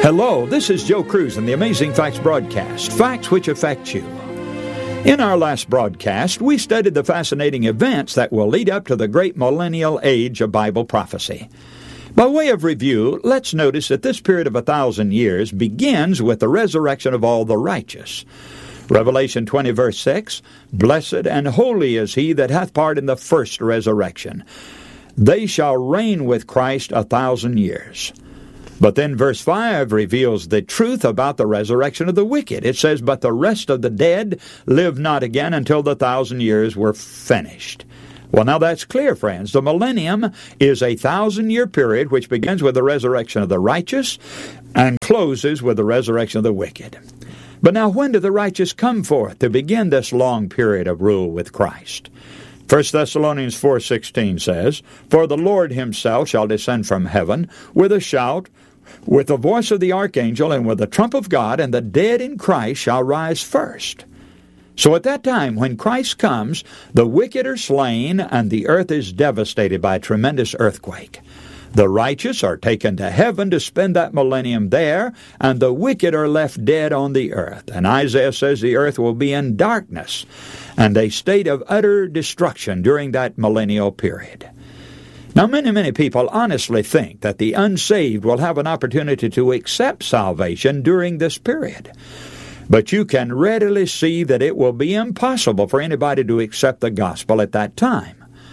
Hello, this is Joe Cruz in the Amazing Facts broadcast, facts which affect you. In our last broadcast, we studied the fascinating events that will lead up to the great millennial age of Bible prophecy. By way of review, let's notice that this period of 1,000 years begins with the resurrection of all the righteous. Revelation 20, verse 6, "Blessed and holy is he that hath part in the first resurrection. They shall reign with Christ 1,000 years." But then verse 5 reveals the truth about the resurrection of the wicked. It says, "But the rest of the dead live not again until the 1,000 years were finished." Well, now that's clear, friends. The millennium is a 1,000-year period which begins with the resurrection of the righteous and closes with the resurrection of the wicked. But now when do the righteous come forth to begin this long period of rule with Christ? 1 Thessalonians 4:16 says, "For the Lord himself shall descend from heaven with a shout, with the voice of the archangel, and with the trump of God, and the dead in Christ shall rise first." So at that time, when Christ comes, the wicked are slain, and the earth is devastated by a tremendous earthquake. The righteous are taken to heaven to spend that millennium there, and the wicked are left dead on the earth. And Isaiah says the earth will be in darkness and a state of utter destruction during that millennial period. Now, many people honestly think that the unsaved will have an opportunity to accept salvation during this period. But you can readily see that it will be impossible for anybody to accept the gospel at that time.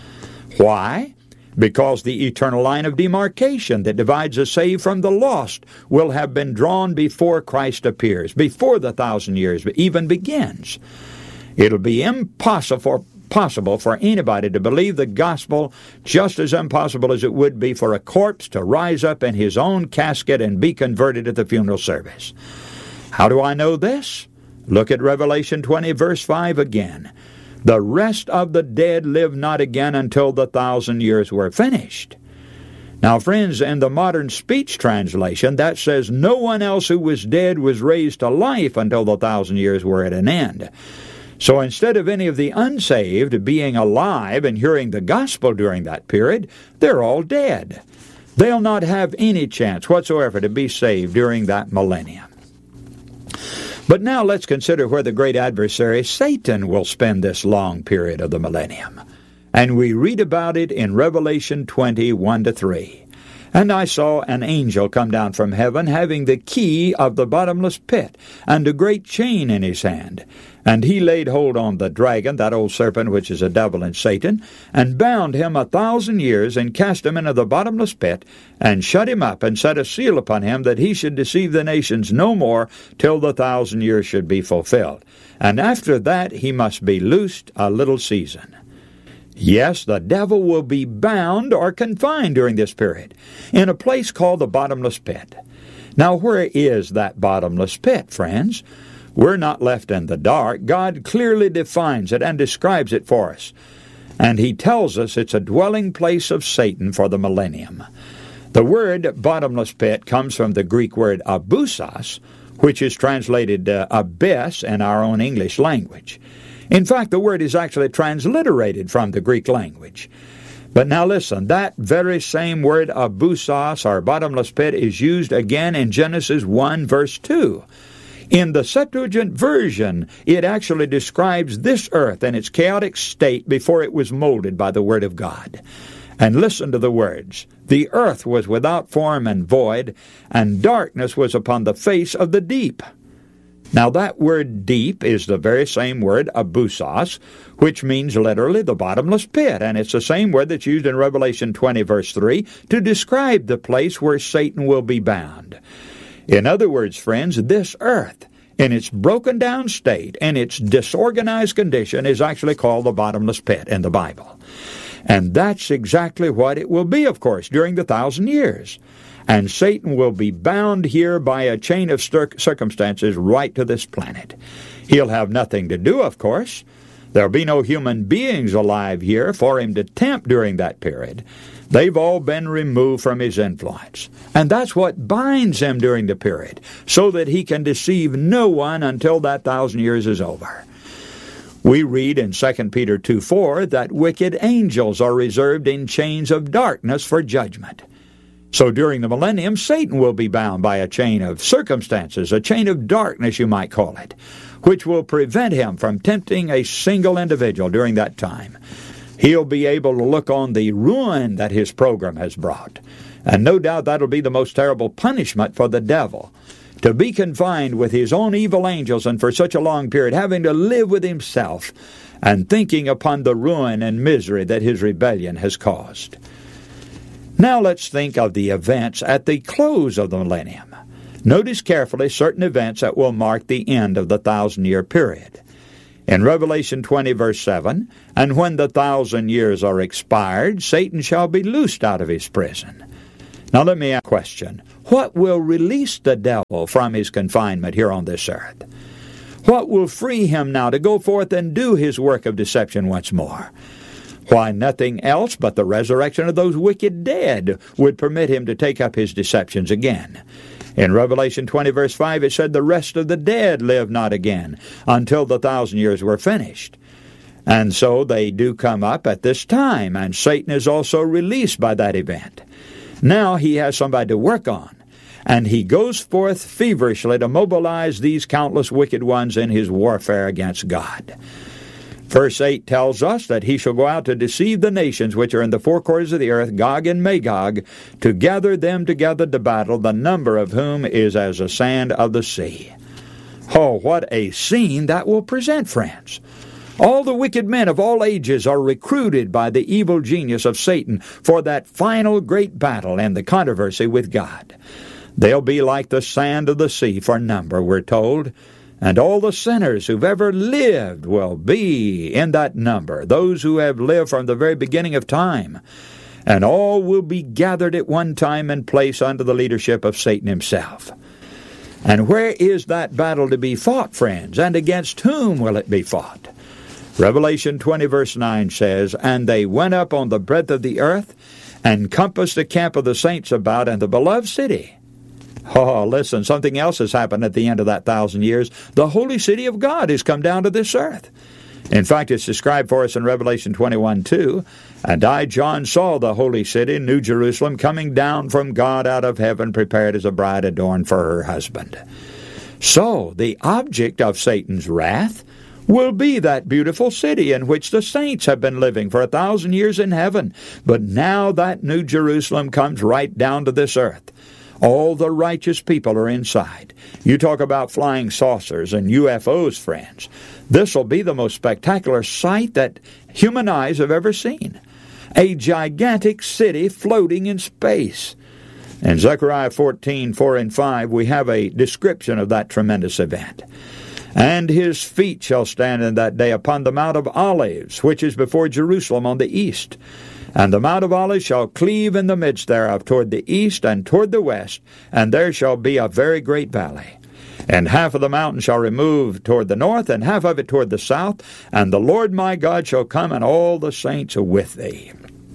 Why? Because the eternal line of demarcation that divides the saved from the lost will have been drawn before Christ appears, before the 1,000 years even begins. It'll be impossible for anybody to believe the gospel, just as impossible as it would be for a corpse to rise up in his own casket and be converted at the funeral service. How do I know this? Look at Revelation 20, verse 5 again. "The rest of the dead live not again until the 1,000 years were finished." Now, friends, in the modern speech translation, that says no one else who was dead was raised to life until the 1,000 years were at an end. So instead of any of the unsaved being alive and hearing the gospel during that period, they're all dead. They'll not have any chance whatsoever to be saved during that millennium. But now let's consider where the great adversary, Satan, will spend this long period of the millennium. And we read about it in Revelation 20, 1-3. "And I saw an angel come down from heaven, having the key of the bottomless pit, and a great chain in his hand. And he laid hold on the dragon, that old serpent which is a devil and Satan, and bound him 1,000 years, and cast him into the bottomless pit, and shut him up, and set a seal upon him, that he should deceive the nations no more, till the 1,000 years should be fulfilled. And after that he must be loosed a little season." Yes, the devil will be bound or confined during this period, in a place called the bottomless pit. Now, where is that bottomless pit, friends? We're not left in the dark. God clearly defines it and describes it for us. And he tells us it's a dwelling place of Satan for the millennium. The word bottomless pit comes from the Greek word abyssos, which is translated abyss in our own English language. In fact, the word is actually transliterated from the Greek language. But now listen, that very same word abyssos, or bottomless pit, is used again in Genesis 1, verse 2. In the Septuagint version, it actually describes this earth in its chaotic state before it was molded by the Word of God. And listen to the words. "The earth was without form and void, and darkness was upon the face of the deep." Now that word deep is the very same word abyssos, which means literally the bottomless pit, and it's the same word that's used in Revelation 20, verse 3, to describe the place where Satan will be bound. In other words, friends, this earth, in its broken down state, in its disorganized condition, is actually called the bottomless pit in the Bible. And that's exactly what it will be, of course, during the 1,000 years. And Satan will be bound here by a chain of circumstances right to this planet. He'll have nothing to do, of course. There'll be no human beings alive here for him to tempt during that period. They've all been removed from his influence. And that's what binds him during the period, so that he can deceive no one until that 1,000 years is over. We read in 2 Peter 2:4 that wicked angels are reserved in chains of darkness for judgment. So during the millennium, Satan will be bound by a chain of circumstances, a chain of darkness, you might call it, which will prevent him from tempting a single individual during that time. He'll be able to look on the ruin that his program has brought. And no doubt that'll be the most terrible punishment for the devil, to be confined with his own evil angels and for such a long period, having to live with himself and thinking upon the ruin and misery that his rebellion has caused. Now let's think of the events at the close of the millennium. Notice carefully certain events that will mark the end of the 1,000-year period. In Revelation 20, verse 7, "And when the 1,000 years are expired, Satan shall be loosed out of his prison." Now let me ask a question. What will release the devil from his confinement here on this earth? What will free him now to go forth and do his work of deception once more? Why, nothing else but the resurrection of those wicked dead would permit him to take up his deceptions again. In Revelation 20, verse 5, it said, "The rest of the dead live not again until the 1,000 years were finished." And so they do come up at this time, and Satan is also released by that event. Now he has somebody to work on, and he goes forth feverishly to mobilize these countless wicked ones in his warfare against God. Verse 8 tells us that he shall go out to deceive the nations which are in the four quarters of the earth, Gog and Magog, to gather them together to battle, the number of whom is as the sand of the sea. Oh, what a scene that will present, friends! All the wicked men of all ages are recruited by the evil genius of Satan for that final great battle and the controversy with God. They'll be like the sand of the sea for number, we're told. And all the sinners who've ever lived will be in that number, those who have lived from the very beginning of time. And all will be gathered at one time and place under the leadership of Satan himself. And where is that battle to be fought, friends? And against whom will it be fought? Revelation 20, verse 9 says, "And they went up on the breadth of the earth, and compassed the camp of the saints about, and the beloved city." Oh, listen, something else has happened at the end of that 1,000 years. The holy city of God has come down to this earth. In fact, it's described for us in Revelation 21:2. "And I, John, saw the holy city, New Jerusalem, coming down from God out of heaven, prepared as a bride adorned for her husband." So, the object of Satan's wrath will be that beautiful city in which the saints have been living for 1,000 years in heaven. But now that New Jerusalem comes right down to this earth. All the righteous people are inside. You talk about flying saucers and UFOs, friends. This will be the most spectacular sight that human eyes have ever seen. A gigantic city floating in space. In Zechariah 14:4 and 5, we have a description of that tremendous event. "And his feet shall stand in that day upon the Mount of Olives, which is before Jerusalem on the east. And the Mount of Olives shall cleave in the midst thereof toward the east and toward the west, and there shall be a very great valley. And half of the mountain shall remove toward the north, and half of it toward the south, and the Lord my God shall come, and all the saints with thee."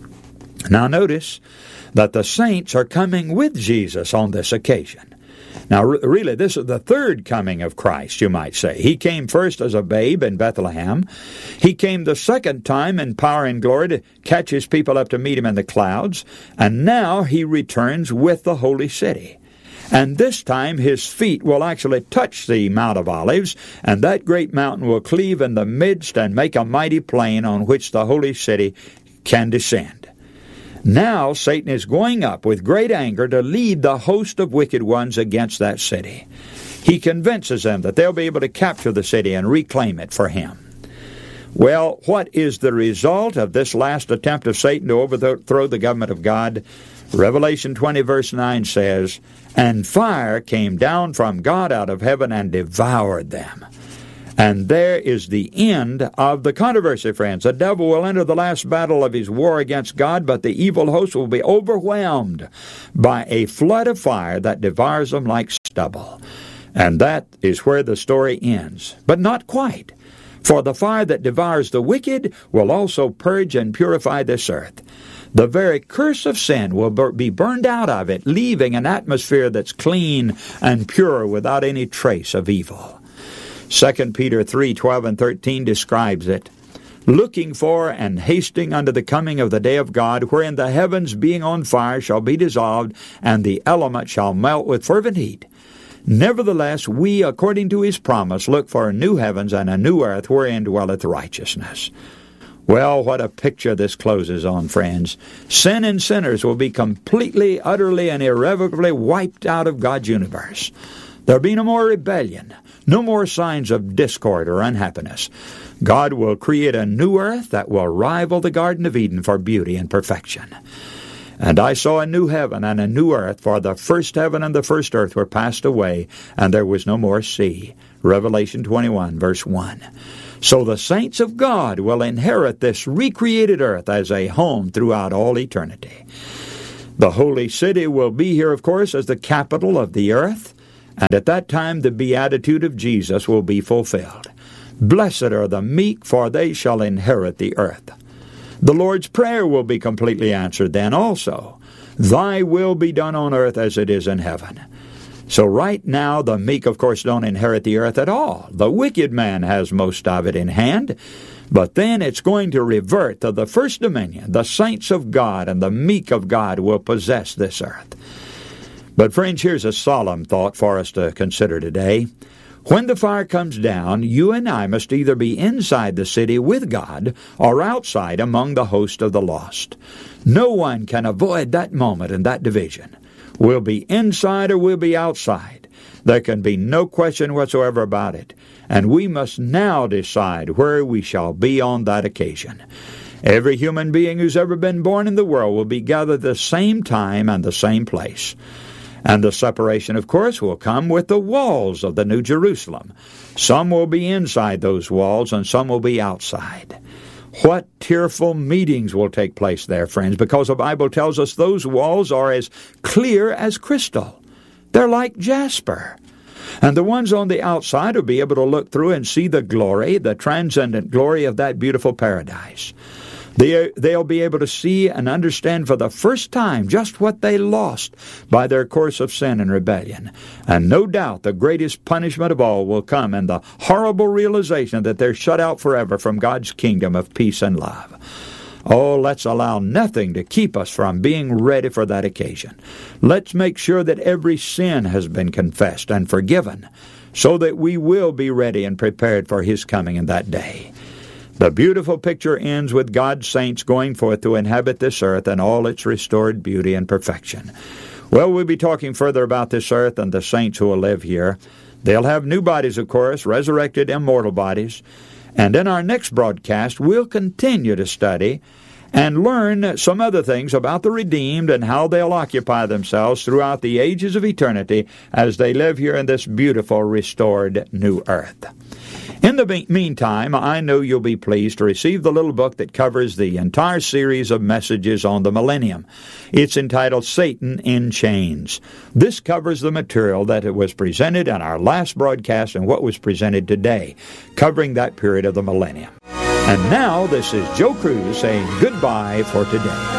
Now notice that the saints are coming with Jesus on this occasion. Now, really, this is the third coming of Christ, you might say. He came first as a babe in Bethlehem. He came the second time in power and glory to catch his people up to meet him in the clouds. And now he returns with the holy city. And this time his feet will actually touch the Mount of Olives, and that great mountain will cleave in the midst and make a mighty plain on which the holy city can descend. Now Satan is going up with great anger to lead the host of wicked ones against that city. He convinces them that they'll be able to capture the city and reclaim it for him. Well, what is the result of this last attempt of Satan to overthrow the government of God? Revelation 20 verse 9 says, "And fire came down from God out of heaven and devoured them." And there is the end of the controversy, friends. The devil will enter the last battle of his war against God, but the evil host will be overwhelmed by a flood of fire that devours them like stubble. And that is where the story ends. But not quite. For the fire that devours the wicked will also purge and purify this earth. The very curse of sin will be burned out of it, leaving an atmosphere that's clean and pure without any trace of evil. 2 Peter 3:12 and 13 describes it. looking for and hasting unto the coming of the day of God, wherein the heavens being on fire shall be dissolved, and the elements shall melt with fervent heat. Nevertheless, we, according to his promise, look for new heavens and a new earth, wherein dwelleth righteousness. Well, what a picture this closes on, friends. Sin and sinners will be completely, utterly, and irrevocably wiped out of God's universe. There'll be no more rebellion, no more signs of discord or unhappiness. God will create a new earth that will rival the Garden of Eden for beauty and perfection. And I saw a new heaven and a new earth, for the first heaven and the first earth were passed away, and there was no more sea. Revelation 21, verse 1. So the saints of God will inherit this recreated earth as a home throughout all eternity. The holy city will be here, of course, as the capital of the earth, and at that time the beatitude of Jesus will be fulfilled. Blessed are the meek, for they shall inherit the earth. The Lord's Prayer will be completely answered then also. Thy will be done on earth as it is in heaven. So right now, the meek, of course, don't inherit the earth at all. The wicked man has most of it in hand. But then it's going to revert to the first dominion. The saints of God and the meek of God will possess this earth. But friends, here's a solemn thought for us to consider today. When the fire comes down, you and I must either be inside the city with God or outside among the host of the lost. No one can avoid that moment and that division. We'll be inside or we'll be outside. There can be no question whatsoever about it. And we must now decide where we shall be on that occasion. Every human being who's ever been born in the world will be gathered at the same time and the same place. And the separation, of course, will come with the walls of the New Jerusalem. Some will be inside those walls and some will be outside. What tearful meetings will take place there, friends, because the Bible tells us those walls are as clear as crystal. They're like jasper. And the ones on the outside will be able to look through and see the glory, the transcendent glory of that beautiful paradise. They'll be able to see and understand for the first time just what they lost by their course of sin and rebellion. And no doubt the greatest punishment of all will come in the horrible realization that they're shut out forever from God's kingdom of peace and love. Oh, let's allow nothing to keep us from being ready for that occasion. Let's make sure that every sin has been confessed and forgiven, so that we will be ready and prepared for His coming in that day. The beautiful picture ends with God's saints going forth to inhabit this earth and all its restored beauty and perfection. Well, we'll be talking further about this earth and the saints who will live here. They'll have new bodies, of course, resurrected immortal bodies. And in our next broadcast, we'll continue to study and learn some other things about the redeemed and how they'll occupy themselves throughout the ages of eternity as they live here in this beautiful, restored new earth. In the meantime, I know you'll be pleased to receive the little book that covers the entire series of messages on the millennium. It's entitled Satan in Chains. This covers the material that was presented in our last broadcast and what was presented today, covering that period of the millennium. And now, this is Joe Cruz saying goodbye for today.